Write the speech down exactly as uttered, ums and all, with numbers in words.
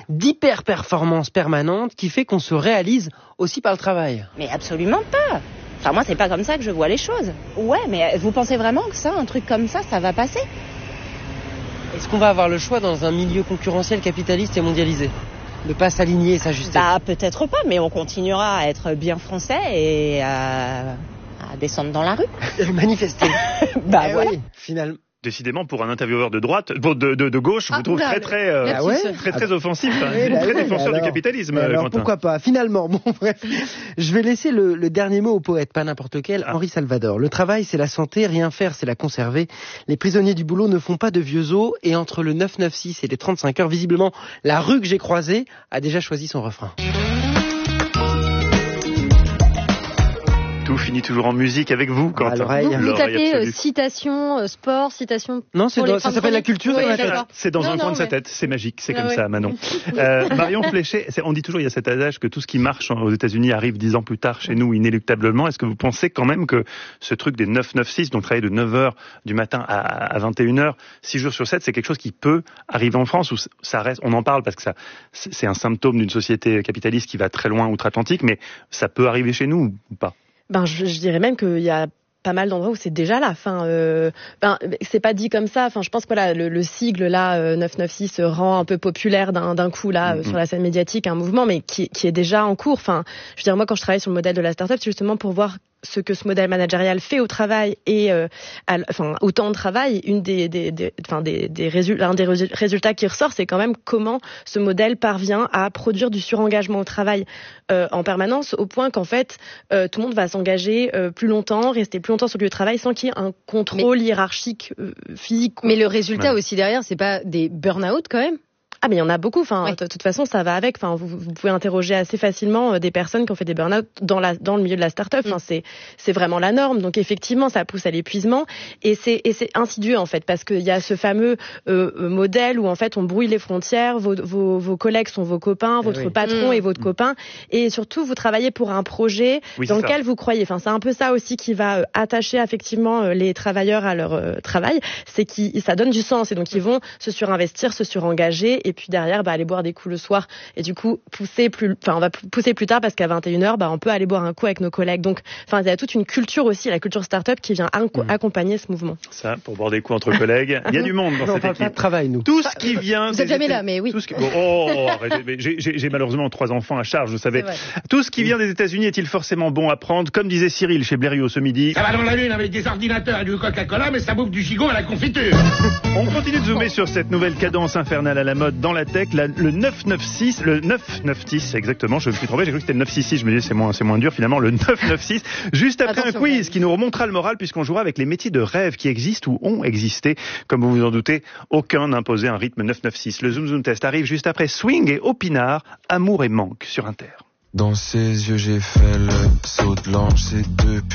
d'hyper-performance permanente qui fait qu'on se réalise aussi par le travail. Mais absolument pas. Enfin, moi, c'est pas comme ça que je vois les choses. Ouais, mais vous pensez vraiment que ça, un truc comme ça, ça va passer ? Est-ce qu'on va avoir le choix dans un milieu concurrentiel capitaliste et mondialisé ? De pas s'aligner et s'ajuster ? Bah, peut-être pas, mais on continuera à être bien français et à, à descendre dans la rue. Manifester. bah, eh voilà. Oui, finalement. Décidément, pour un intervieweur de droite, de, de, de gauche, ah, vous trouvez très très, euh, ah ouais très très offensif, hein, oui, bah très oui, défenseur alors, du capitalisme. alors Quentin. Pourquoi pas ? Finalement, bon bref, je vais laisser le, le dernier mot au poète, pas n'importe lequel, ah. Henri Salvador. Le travail, c'est la santé, rien faire, c'est la conserver. Les prisonniers du boulot ne font pas de vieux os, et entre le neuf neuf six et les trente-cinq heures, visiblement, la rue que j'ai croisée a déjà choisi son refrain. Tout finit toujours en musique avec vous, Quentin. Vous, vous tapez euh, citation, euh, sport, citation... Non, c'est dans, ça s'appelle la culture. Oui, c'est, c'est dans non, un non, coin de mais... sa tête, c'est magique, c'est ah, comme ouais. ça, Manon. euh, Marion Fléchet, on dit toujours, il y a cet adage que tout ce qui marche aux États-Unis arrive dix ans plus tard chez nous, inéluctablement. Est-ce que vous pensez quand même que ce truc des neuf neuf six, donc travailler de neuf heures du matin à, à vingt et une heures, six jours sur sept, c'est quelque chose qui peut arriver en France, ou ça reste, on en parle parce que ça, c'est un symptôme d'une société capitaliste qui va très loin outre-Atlantique, mais ça peut arriver chez nous ou pas ? Ben, je, je dirais même qu'il y a pas mal d'endroits où c'est déjà là. Enfin, euh, ben, c'est pas dit comme ça. Enfin, je pense que voilà, le, le sigle là, euh, neuf neuf six rend un peu populaire d'un, d'un coup là, mm-hmm. euh, sur la scène médiatique un mouvement, mais qui, qui est déjà en cours. Enfin, je veux dire, moi, quand je travaille sur le modèle de la start-up, c'est justement pour voir ce que ce modèle managérial fait au travail et euh, à, enfin au temps de travail. Une des, des, des, enfin des, des résultats, un des résultats qui ressort, c'est quand même comment ce modèle parvient à produire du surengagement au travail euh, en permanence, au point qu'en fait euh, tout le monde va s'engager euh, plus longtemps, rester plus longtemps sur le lieu de travail sans qu'il y ait un contrôle mais, hiérarchique euh, physique. Mais le résultat ouais. aussi derrière, c'est pas des burn-out quand même ? Ah mais il y en a beaucoup. Enfin, ouais. de toute façon, ça va avec. Enfin, vous, vous pouvez interroger assez facilement euh, des personnes qui ont fait des burn-out dans la dans le milieu de la start-up. Enfin, mm. c'est c'est vraiment la norme. Donc effectivement, ça pousse à l'épuisement et c'est et c'est insidieux en fait parce qu'il y a ce fameux euh, modèle où en fait on brouille les frontières. Vos vos vos collègues sont vos copains, votre oui. patron mm. est votre mm. copain et surtout vous travaillez pour un projet oui, dans lequel ça. vous croyez. Enfin, c'est un peu ça aussi qui va euh, attacher effectivement euh, les travailleurs à leur euh, travail. C'est qui ça donne du sens et donc ils vont se surinvestir, se surengager. Et puis derrière, bah, aller boire des coups le soir et du coup pousser plus, enfin on va pousser plus tard parce qu'à vingt et une heures, bah on peut aller boire un coup avec nos collègues. Donc, enfin il y a toute une culture aussi, la culture start-up qui vient inco- mmh. accompagner ce mouvement. Ça, pour boire des coups entre collègues, il y a du monde dans non, cette on équipe. Pas de travail, nous. Tout ce qui vient. Vous êtes jamais là, mais oui. Tout ce qui... oh, oh, arrêtez, j'ai, j'ai, j'ai malheureusement trois enfants à charge, vous savez. Tout ce qui vient des États-Unis est-il forcément bon à prendre, comme disait Cyril chez Blériot ce midi. Ça va dans la lune avec des ordinateurs et du Coca-Cola, mais ça bouffe du gigot à la confiture. On continue de zoomer sur cette nouvelle cadence infernale à la mode dans la tech, la, le neuf neuf six, le neuf neuf six exactement, je me suis trompé, j'ai cru que c'était le neuf six six, je me disais c'est moins, c'est moins dur finalement, le neuf neuf six, juste après Attention, un quiz qui nous remontera le moral puisqu'on jouera avec les métiers de rêve qui existent ou ont existé, comme vous vous en doutez, aucun n'imposait un rythme neuf neuf six. Le Zoom Zoom Test arrive juste après Swing et Opinard, Amour et Manque sur Inter. Dans ses yeux j'ai fait le saut de l'ange, c'est depuis